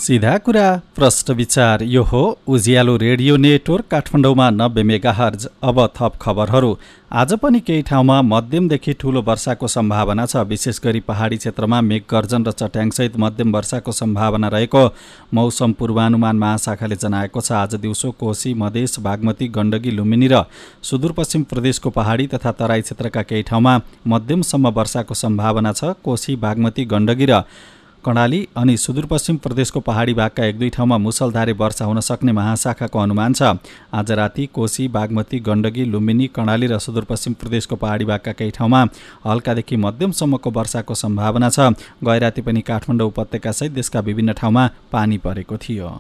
सीधा कुरा प्रश्न विचार। यो हो उज्यालो रेडियो नेटवर्क काठमाडौँमा 90 मेगाहर्ज। अब थप खबरहरू। आज पनि केही ठाउँमा मध्यमदेखि ठूलो वर्षाको सम्भावना छ। विशेष गरी पहाडी क्षेत्रमा मेघगर्जन र चट्याङसहित मध्यम वर्षाको सम्भावना रहेको मौसम पूर्वानुमान महाशाखाले जनाएको छ। आज दिउँसो कोशी, मधेस, बागमती, गण्डकी, लुम्बिनी र सुदूरपश्चिम प्रदेशको पहाडी तथा तराई क्षेत्रका केही ठाउँमा मध्यमसम्म वर्षाको सम्भावना छ। कोशी, बागमती, गण्डकी र कर्णाली अनि सुदूरपश्चिम प्रदेशको पहाडी भागका एक दुई ठाउँमा मुसलधारे वर्षा हुन सक्ने महाशाखाको अनुमान छ। आज राति कोशी, बागमती, गण्डकी, लुम्बिनी, कर्णाली र सुदूरपश्चिम प्रदेशको पहाडी भागका केही ठाउँमा हल्कादेखि मध्यमसम्मको वर्षाको सम्भावना छ। गैराती पनि काठमाडौँ उपत्यकासहित देशका विभिन्न ठाउँमा पानी परेको थियो।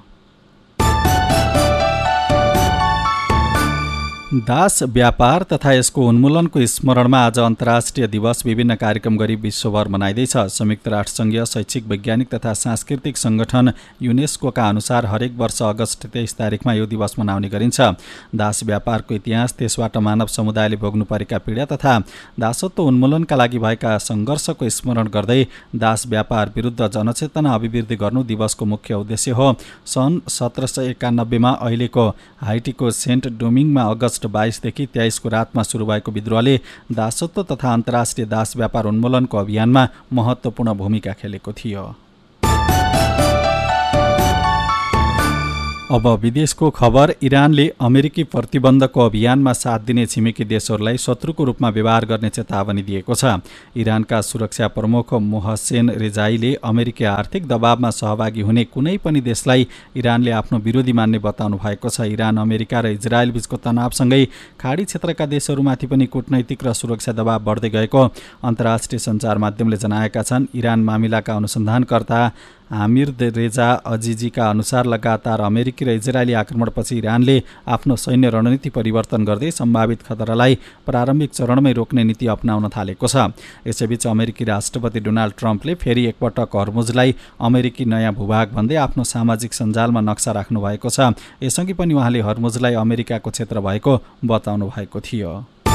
दास व्यापार तथा यसको उन्मूलनको स्मरणमा आज अन्तर्राष्ट्रिय दिवस विभिन्न कार्यक्रम गरी विश्वभर मनाइँदैछ। संयुक्त राष्ट्रसङ्घीय शैक्षिक, वैज्ञानिक तथा सांस्कृतिक सङ्गठन युनेस्कोका अनुसार हरेक वर्ष अगस्त 23 तारिकमा यो दिवस मनाउने गरिन्छ। दास व्यापारको इतिहास, त्यसबाट मानव समुदायले भोग्नु परेका पीडा तथा दासत्व उन्मूलनका लागि भएका सङ्घर्षको स्मरण गर्दै दास व्यापार विरुद्ध जनचेतना अभिवृद्धि गर्नु दिवसको मुख्य उद्देश्य हो। सन् 1791 मा अहिलेको हाइटीको सेन्ट डोमिङमा अगस्त 22 देखि 23 को रातमा सुरु भएको विद्रोहले दासत्व तथा अन्तर्राष्ट्रिय दास व्यापार उन्मूलनको अभियानमा महत्त्वपूर्ण भूमिका खेलेको थियो। अब विदेशको खबर। इरानले अमेरिकी प्रतिबन्धको अभियानमा साथ दिने छिमेकी देशहरूलाई शत्रुको रूपमा व्यवहार गर्ने चेतावनी दिएको छ। इरानका सुरक्षा प्रमुख मोहसेन रेजाईले अमेरिकी आर्थिक दबावमा सहभागी हुने कुनै पनि देशलाई इरानले आफ्नो विरोधी मान्ने बताउनु भएको छ। इरान, अमेरिका र इजरायल बीचको तनावसँगै खाडी क्षेत्रका देशहरूमाथि पनि कूटनैतिक र सुरक्षा दबाव बढ्दै गएको अन्तर्राष्ट्रिय सञ्चार माध्यमले जनाएका छन्। इरान मामिलाका अनुसन्धानकर्ता आमिर रेजा अजिजीका अनुसार लगातार अमेरिकी र इजरायली आक्रमणपछि इरानले आफ्नो सैन्य रणनीति परिवर्तन गर्दै सम्भावित खतरालाई प्रारम्भिक चरणमै रोक्ने नीति अपनाउन थालेको छ। यसैबीच अमेरिकी राष्ट्रपति डोनाल्ड ट्रम्पले फेरि एकपटक हर्मुजलाई अमेरिकी नयाँ भूभाग भन्दै आफ्नो सामाजिक सञ्जालमा नक्सा राख्नु भएको छ। यसअघि पनि उहाँले हर्मुजलाई अमेरिकाको क्षेत्र भएको बताउनु भएको थियो।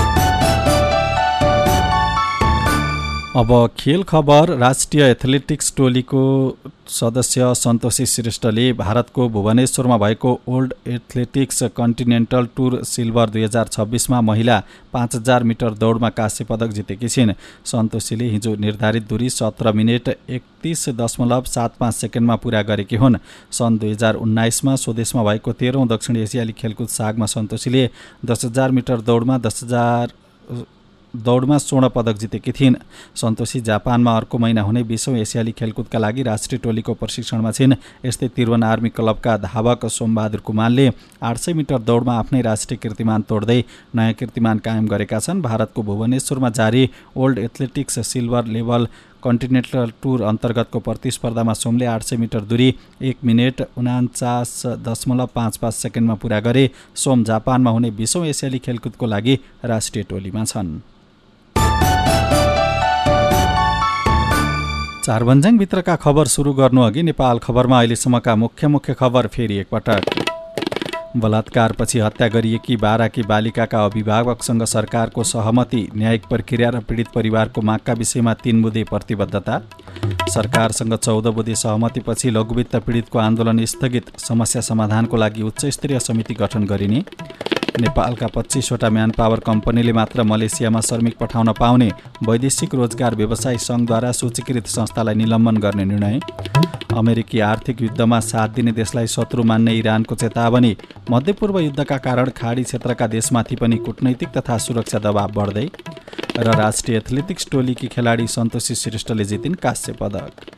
अब खेल खबर। राष्ट्रिय एथलेटिक्स टोलीको सदस्य सन्तोषी श्रेष्ठले भारतको भुवनेश्वरमा भएको old athletics continental tour silver 2026 मा महिला 5000 मिटर दौडमा काँस्य पदक जितेकी छिन्। सन्तोषीले हिजो निर्धारित दूरी 17 मिनेट 31.75 सेकेन्डमा पुरा गरेकी हुन्। सन् 2019 मा स्वदेशमा भएको 13औं दक्षिण एसियाली खेलकुद सागमा सन्तोषीले 10000 मिटर दौडमा स्वर्ण पदक जितेकी थिइन्। सन्तोषी जापानमा अर्को महिना हुने 20औं एसियाली खेलकुदका लागि राष्ट्रिय टोलीको प्रशिक्षणमा छिन्। यस्तै त्रिभुवन आर्मी क्लबका धावक सोमबहादुर कुमारले 800 मिटर दौडमा आफ्नै राष्ट्रिय कीर्तिमान तोड्दै नयाँ कीर्तिमान कायम गरेका छन्। भारतको भुवनेश्वरमा जारी old athletics silver level continental tour अन्तर्गतको प्रतिस्पर्धामा सोमले 800 मिटर दूरी 1 मिनेट 49.55 सेकेन्डमा पुरा गरे। सोम जापानमा हुने 20औं एसियाली खेलकुदको लागि राष्ट्रिय टोलीमा छन्। चारभन्ज्याङ भित्रका खबर सुरु गर्नु अघि नेपाल खबरमा अहिलेसम्मका मुख्य खबर फेरि एकपटक। बलात्कारपछि हत्या गरिएकी बाराकी बालिकाका अभिभावकसँग सरकारको सहमति, न्यायिक प्रक्रिया र पीडित परिवारको मागका विषयमा 3 बुँदे प्रतिबद्धता। सरकारसँग 14 बुँदे सहमतिपछि लघुवित्त पीडितको आन्दोलन स्थगित, समस्या समाधानको लागि उच्चस्तरीय समिति गठन गरिने। नेपालका 25 वटा म्यान पावर कम्पनीले मात्र मलेसियामा श्रमिक पठाउन पाउने, वैदेशिक रोजगार व्यवसाय सङ्घद्वारा सूचीकृत संस्थालाई निलम्बन गर्ने निर्णय। अमेरिकी आर्थिक युद्धमा साथ दिने देशलाई शत्रु मान्ने इरानको चेतावनी। मध्यपूर्व युद्धका कारण खाडी क्षेत्रका देशमाथि पनि कूटनैतिक तथा सुरक्षा दबाव बढ्दै। र राष्ट्रिय एथलेटिक्स टोलीकी खेलाडी सन्तोषी श्रेष्ठले जितिन् काँस्य पदक।